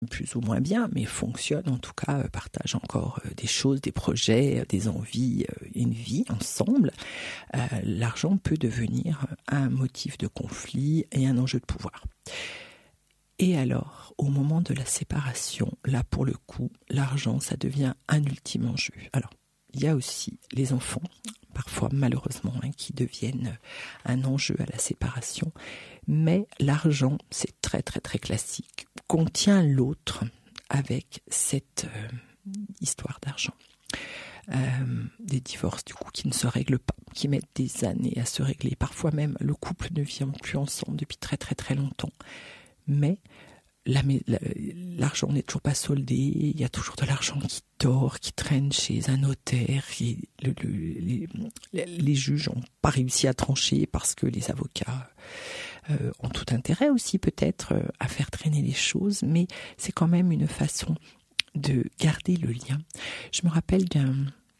plus ou moins bien, mais fonctionnent en tout cas, partagent encore des choses, des projets, des envies, une vie ensemble, l'argent peut devenir un motif de conflit et un enjeu de pouvoir. Et alors, au moment de la séparation, là pour le coup, l'argent, ça devient un ultime enjeu. Alors, il y a aussi les enfants, parfois malheureusement, qui deviennent un enjeu à la séparation. Mais l'argent, c'est très très très classique, contient l'autre avec cette histoire d'argent. Des divorces du coup qui ne se règlent pas, qui mettent des années à se régler. Parfois même, le couple ne vit plus ensemble depuis très très très longtemps. Mais l'argent n'est toujours pas soldé, il y a toujours de l'argent qui dort, qui traîne chez un notaire, les juges n'ont pas réussi à trancher parce que les avocats ont tout intérêt aussi peut-être à faire traîner les choses, mais c'est quand même une façon de garder le lien. Je me rappelle d'un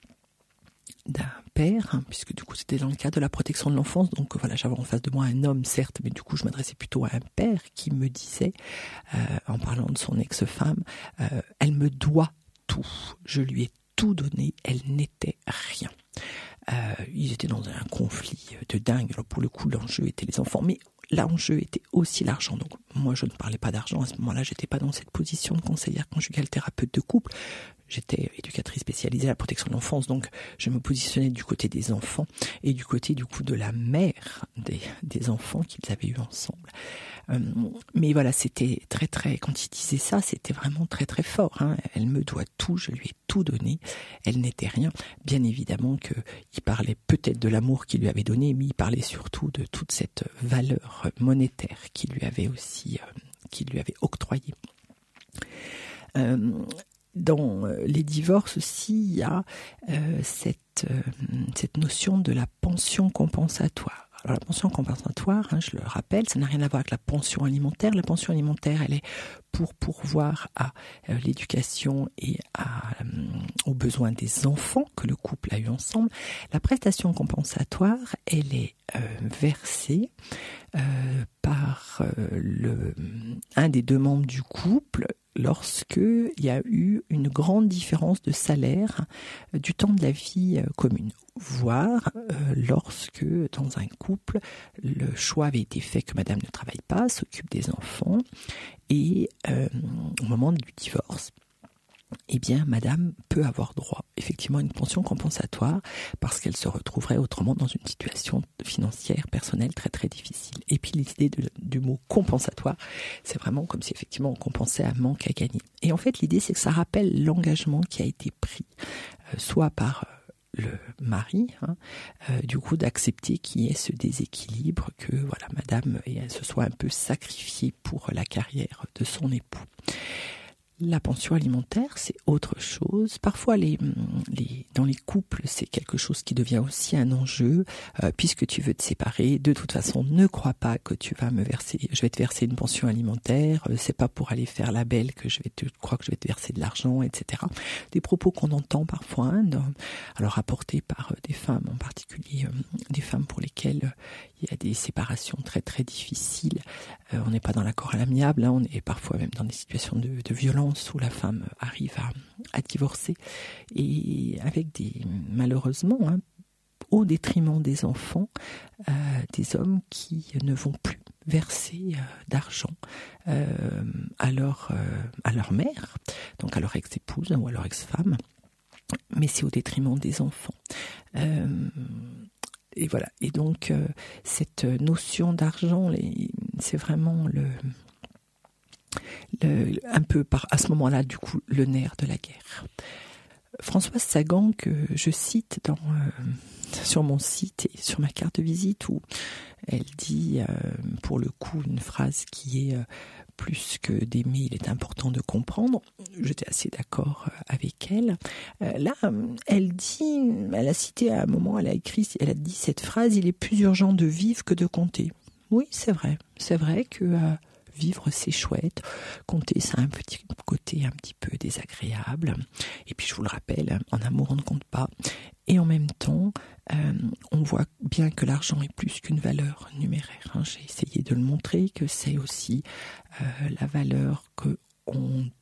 père, puisque du coup c'était dans le cadre de la protection de l'enfance, donc voilà, j'avais en face de moi un homme certes, mais du coup je m'adressais plutôt à un père qui me disait, en parlant de son ex-femme, elle me doit tout, je lui ai tout donné, elle n'était rien. Ils étaient dans un conflit de dingue. Alors pour le coup, l'enjeu était les enfants, mais l'enjeu était aussi l'argent. Donc moi, je ne parlais pas d'argent à ce moment-là. J'étais pas dans cette position de conseillère conjugale, thérapeute de couple. J'étais éducatrice spécialisée à la protection de l'enfance, donc je me positionnais du côté des enfants et du côté du coup de la mère des enfants qu'ils avaient eu ensemble. Mais voilà, c'était très très, quand il disait ça, c'était vraiment très très fort. Elle me doit tout, je lui ai tout donné, elle n'était rien. Bien évidemment qu'il parlait peut-être de l'amour qu'il lui avait donné, mais il parlait surtout de toute cette valeur monétaire qu'il lui avait aussi, qu'il lui avait octroyée. Dans les divorces aussi, il y a cette notion de la pension compensatoire. Alors la pension compensatoire, je le rappelle, ça n'a rien à voir avec la pension alimentaire. La pension alimentaire, elle est pour pourvoir à l'éducation et aux besoins des enfants que le couple a eu ensemble. La prestation compensatoire, elle est versée par un des deux membres du couple lorsqu'il y a eu une grande différence de salaire du temps de la vie commune, voire lorsque dans un couple le choix avait été fait que madame ne travaille pas, s'occupe des enfants et au moment du divorce, eh bien, madame peut avoir droit effectivement à une pension compensatoire parce qu'elle se retrouverait autrement dans une situation financière, personnelle très très difficile. Et puis l'idée du mot compensatoire, c'est vraiment comme si effectivement on compensait un manque à gagner. Et en fait, l'idée, c'est que ça rappelle l'engagement qui a été pris, soit par le mari, du coup d'accepter qu'il y ait ce déséquilibre, que voilà, madame se soit un peu sacrifiée pour la carrière de son époux. La pension alimentaire, c'est autre chose. Parfois, dans les couples, c'est quelque chose qui devient aussi un enjeu. Puisque tu veux te séparer, de toute façon, ne crois pas que je vais te verser une pension alimentaire. C'est pas pour aller faire la belle que je vais te verser de l'argent, etc. Des propos qu'on entend parfois, alors apportés par des femmes, en particulier des femmes pour lesquelles il y a des séparations très très difficiles. On n'est pas dans l'accord à l'amiable, on est parfois même dans des situations de violence où la femme arrive à divorcer, et avec malheureusement, au détriment des enfants, des hommes qui ne vont plus verser d'argent à leur mère, donc à leur ex-épouse ou à leur ex-femme, mais c'est au détriment des enfants. Et voilà. Et donc cette notion d'argent, c'est vraiment un peu à ce moment-là, du coup, le nerf de la guerre. Françoise Sagan, que je cite sur mon site et sur ma carte de visite, où elle dit, pour le coup, une phrase qui est plus que d'aimer, il est important de comprendre. J'étais assez d'accord avec elle. Là, elle a cité à un moment, elle a dit cette phrase: il est plus urgent de vivre que de compter. Oui, c'est vrai. C'est vrai que vivre, c'est chouette. Compter, ça a un petit côté un petit peu désagréable. Et puis, je vous le rappelle, en amour, on ne compte pas. Et en même temps, on voit bien que l'argent est plus qu'une valeur numéraire. J'ai essayé de le montrer, que c'est aussi la valeur qu'on on